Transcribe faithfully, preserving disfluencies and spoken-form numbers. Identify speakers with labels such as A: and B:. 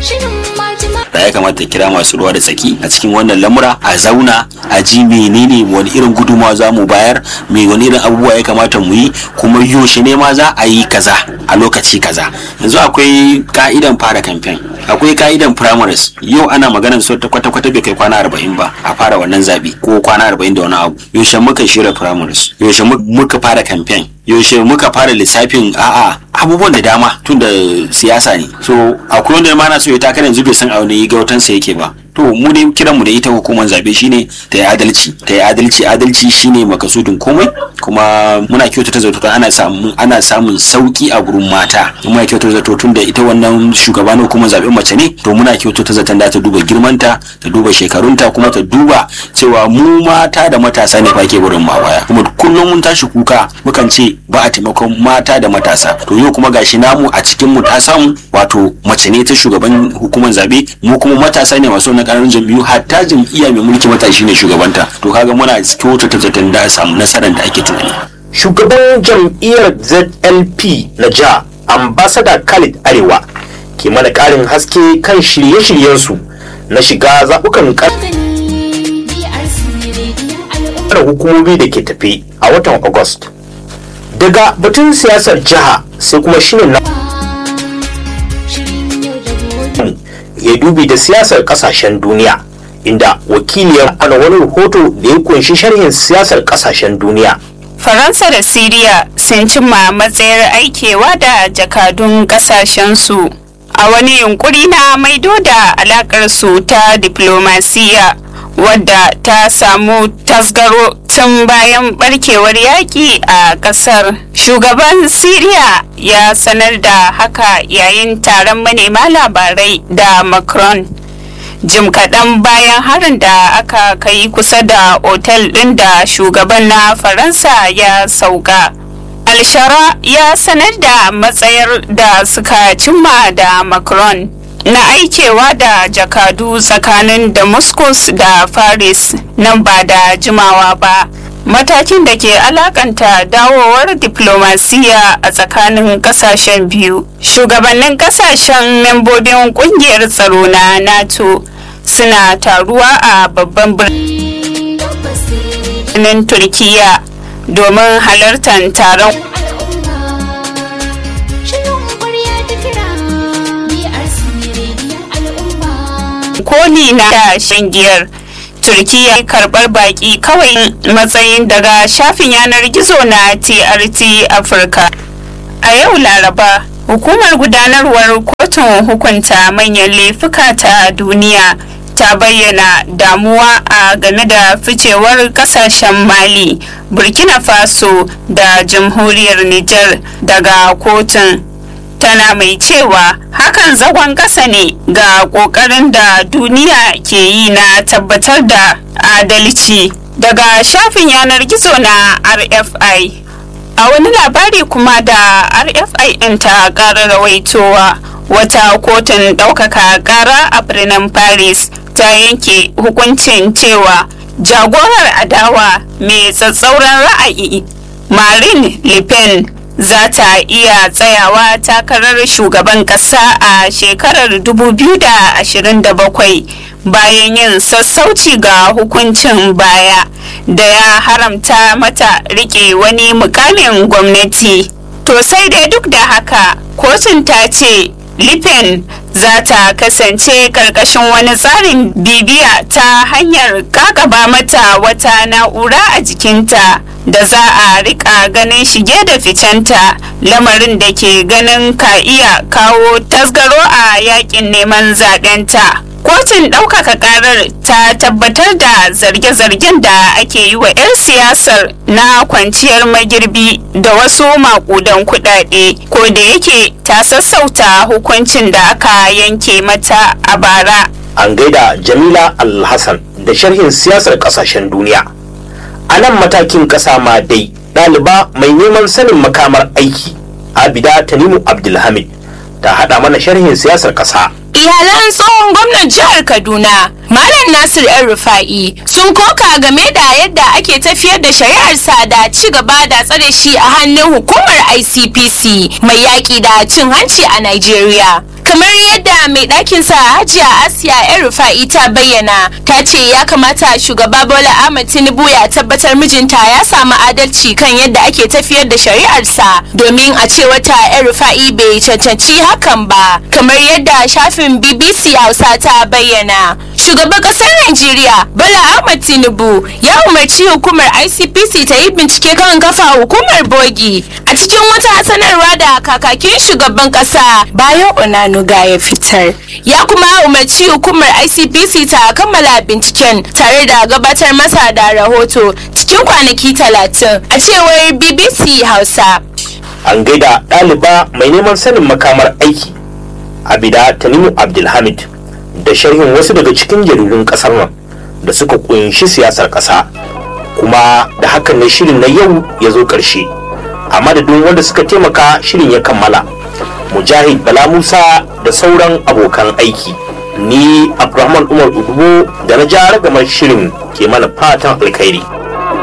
A: da ya kamata kira masu ruwa da tsaki a cikin wannan lamura a zauna a ji menene wani irin gudunmawa za mu bayar, me wani irin abubuwa ya kamata mu yi, kuma yaushe ne ma za a yi kaza a lokaci kaza. Yanzu akwai ka'idan fara campaign, akwai ka'idan primaries. Yau ana maganar so ta kwata kwata bai kai kwana arba'in ba a fara wannan zabi ko kwana arba'in da wani abu. Yaushe muka shirya primaries, yaushe muka fara campaign, yaushe muka fara lissafin a'a abubuwan da dama tun da siyasa ne. So akwai wanda ma na so ya takara yanzu bai san a wani gautansa yake ba. To mu ne kiranmu da ita hukumar zabe shine ta yi adalci, ta yi adalci adalci shine makasudin komai. Kuma muna kyautata zato ana samun ana samun sauki a gurin mata. Muna kyautata zato tun da ita wannan shugaban hukumar zabe mace ne, to muna kyautata zaton da ta duba girmanta, ta duba shekarunta, kuma ta duba cewa mu mata da matasa ne fa ke gurin ma baya. Kuma kullum mun tashi kuka mukan ce ba a taimakon mata da matasa. To yau kuma gashi namu a cikin mu ta samu, wato mace ne ta shugaban hukumar zabe, mu kuma matasa ne masu na ƙananan jam'iyyu, hatta jam'iyya mai mulki matashi ne shugabanta. To kaga muna kyautata zaton da samu nasarar da ake tunani.
B: Shugaban jam'iyyar Z L P na jiha ambassador Khalid Arewa ke mana ƙarin haske kan shirye-shiryensu na shiga zaɓukan ƙananan hukumomi da ke tafi a watan August. Daga batun siyasar jiha sai kuma shirin na ya dubi da siyasar kasashen duniya, inda wakiliyar ana wani rahoto da ya kunshi sharhin siyasar kasashen duniya.
C: Faransa da Siriya sun cimma matsayar aikewa da jakadun kasashensu a wani yunkuri na maido da alakarsu ta diplomasiya wadda ta samu tasgaro tun bayan barkewar yaƙi a ƙasar. Shugaban Siriya ya sanar da haka yayin taron manema labarai da Macron jim kaɗan bayan harin da aka kai kusa da otel ɗin da shugaban na Faransa ya sauka. Al-Shara ya sanar da matsayar da suka cimma da Macron na aikewa da jakadu tsakanin Damascus da Paris nan ba da jimawa ba, matakin da ke alakanta dawowar diplomasiya a tsakanin kasashen biyu. Shugabannin kasashen membobin kungiyar tsaro na NATO suna taruwa a babban birnin Turkiya domin halartar taron koli na shingiyar. Turkiya karbar baki kawai matsayin daga shafin yanar gizo na T R T Africa. A yau Laraba, hukumar gudanarwar kotun hukunta manyan laifuka ta duniya ta bayyana damuwa a game da ficewar kasashen Mali, Burkina Faso da Jamhuriyar Nijar daga kotun. Tana mai cewa hakan zagon ƙasa ne ga ƙoƙarin da duniya ke yi na tabbatar da adalci. Daga shafin yanar gizo na R F I, a wani labari kuma da R F I ɗin ta ƙara rawaitowa, wata kotun ɗaukaka ƙara a birnin Paris ta yanke hukuncin cewa jagorar adawa mai tsatsauran ra'ayi Marine Le Pen za ta iya tsayawa takarar shugaban kasa a shekarar dubu biyu da ashirin da bakwai bayan yin sassauci ga hukuncin baya da ya haramta mata rike wani mukamin gwamnati. To sai dai duk da haka, kotun ta ce Le Pen za ta kasance karkashin wani tsarin bibiya ta hanyar kakaba mata wata na'ura a jikinta da za a rika ganin shige da ficenta, lamarin da ke ganin ka iya kawo tasgaro a yakin neman zaɓenta. Kotun ɗaukaka ƙarar ta tabbatar da zarge-zargen da ake yi wa 'yar siyasar na kwanciyar magirbi da wasu maƙudan kuɗaɗe, ko da yake ta sassauta hukuncin da aka yanke mata a bara.
B: An gaida Jamila Alhassan da sharhin siyasar ƙasashen duniya. A nan matakin ƙasa ma dai, ɗaliba mai neman sanin makamar aiki Abida Tanimu Abdulhamid ta haɗa mana sharhin siyasar ƙasa.
D: Iyalan tsohon gwamnan jihar Kaduna, Malam Nasir El Rufa'i, sun koka game da yadda ake tafiyar da shari'arsa da ci gaba da tsare shi a hannun hukumar I C P C mai yaƙi da cin hanci a Najeriya. kamar yadda mai ɗakinsa Hajiya Asiya ‘yan Rufa'i ta bayyana, ta ce ya kamata shugaba Bola Ahmed Tinubu ya tabbatar mijinta ya samu adalci kan yadda ake tafiyar da shari'arsa, domin a ce wata ‘yan Rufa'i bai cancanci hakan ba, kamar yadda shafin B B C Hausa ta bayyana. Shugaban ƙasar Najeriya Bola Ahmed Tinubu ya umarci hukumar I C P C ta yi bincike kan kafa hukumar bogi. A cikin wata sanarwa da kakakin shugaban ƙasa Bayo Onanuga ya fitar, ya kuma umarci hukumar I C P C ta kammala binciken tare da gabatar masa da rahoto cikin kwanaki talatin, a cewar B B C Hausa.
B: An gaida ɗaliba mai neman sanin makamar aiki Abida Tanimu Abdulhamid da sharhin wasu daga cikin jaridun ƙasar nan da suka kunshi siyasar ƙasa, kuma da hakan ne shirin na yau ya zo ƙarshe. A madadin wanda suka taimaka shirin ya kammala, Mujahid Bala Musa da sauran abokan aiki, ni Abdulrahman Umar Udubo da na ja ragamar shirin ke mana fatan alkhairi.